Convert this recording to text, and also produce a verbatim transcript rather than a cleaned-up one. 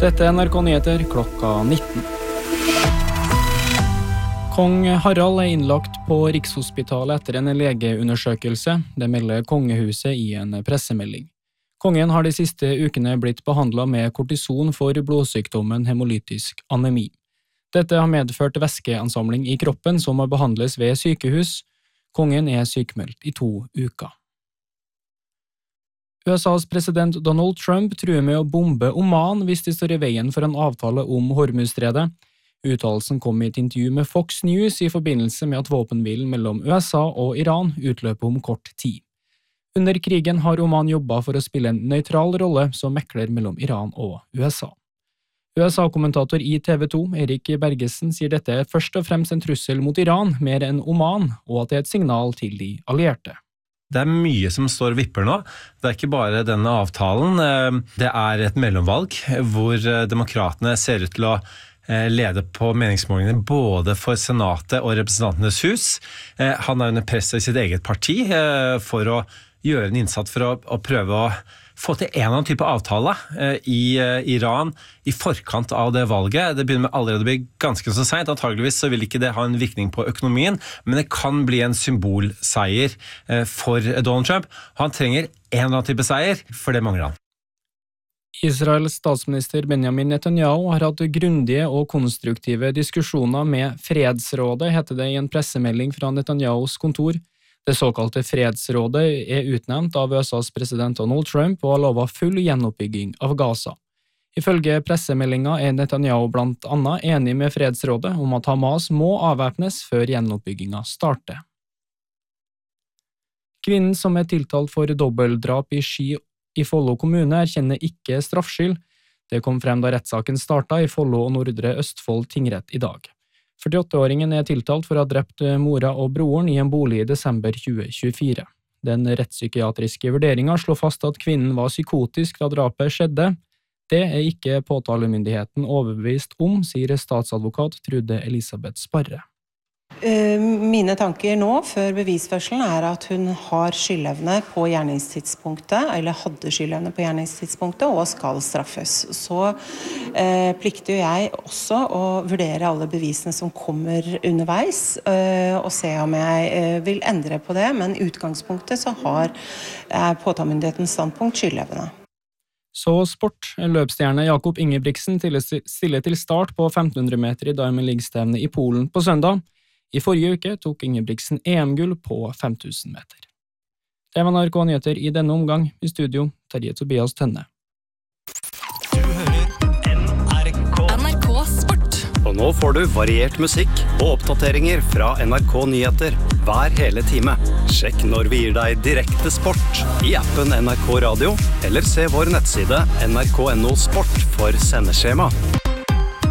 Dette er N R K Nyheter klokka nitten. Kong Harald er innlagt på Rikshospitalet etter en legeundersøkelse, det melder kongehuset i en pressemelding. Kongen har de siste ukene blitt behandlet med kortison for blodsykdommen hemolytisk anemi. Dette har medført væskeansamling i kroppen som må behandles ved sykehus. Kongen er sykmeldt i to uker. U S A's president Donald Trump truer med å bombe Oman hvis de står i veien for en avtale om Hormuzstredet. Uttalelsen kom i et intervju med Fox News i forbindelse med at våpenhvilen mellom U S A og Iran utløper om kort tid. Under krigen har Oman jobbet for å spille en nøytral rolle som mekler mellom Iran og U S A. U S A-kommentator i T V to, Erik Bergesen, sier dette er først og fremst en trussel mot Iran mer enn Oman, og at det er et signal til de allierte. Det er mye som står og vipper nå. Det er ikke bare denne avtalen. Det er et mellomvalg hvor demokratene ser ut til å lede på meningsmålingene både for Senatet og Representantenes hus. Han er under press i sitt eget parti for å gjøre en innsats for å, å prøve å få til en annen type avtale i Iran i forkant av det valget. Det begynner med allerede å bli ganske så sent. Antageligvis så vil ikke det ha en virkning på økonomien, men det kan bli en symbolseier for Donald Trump. Han trenger en eller annen type seier, for det mangler han. Israels statsminister Benjamin Netanyahu har hatt grundige og konstruktive diskusjoner med Fredsrådet, heter det i en pressemelding fra Netanyahus kontor. Det såkalte Fredsrådet er utnevnt av U S A's president Donald Trump og har lovet full gjenoppbygging av Gaza. Ifølge pressemeldinga er Netanyahu blant annet enig med Fredsrådet om at Hamas må avvæpnes før gjenoppbygginga starter. Kvinnen som er tiltalt for dobbeltdrap i Ski i Follo kommune erkjenner ikke straffskyld. Det kom frem da rettssaken startet i Follo og Nordre Østfold tingrett i dag. førtiåtte-åringen er tiltalt for å ha drept mora og broren i en bolig i desember tjue tjuefire. Den rettspsykiatriske vurderingen slår fast at kvinnen var psykotisk da drapet skjedde. Det er ikke påtalemyndigheten overbevist om, sier statsadvokat Trude Elisabeth Sparre. Mine tanker nå, før bevisførselen, er at hun har skyldevne på gjerningstidspunktet, eller hadde skyldevne på gjerningstidspunktet, og skal straffes. Så eh, plikter jeg også å vurdere alle bevisene som kommer underveis, eh, og se om jeg eh, vil endre på det, men i utgangspunktet så har eh, påtalemyndighetens standpunkt skyldevne. Så sport. Løpsstjerne Jakob Ingebrigtsen stiller til start på femten hundre meter i Diamond League-stevnet i Polen på søndag. I forrige uke tok Ingebrigtsen E M-gull på fem tusen meter. Det var N R K Nyheter i denne omgang. I studio, Terje Tobias Tønne. Du hører N R K. N R K Sport. Og nå får du variert musikk og oppdateringer fra N R K Nyheter hver hele time. Sjekk når vi gir deg direkte sport i appen N R K Radio, eller se vår nettside N R K punktum no sport for sendeskjema.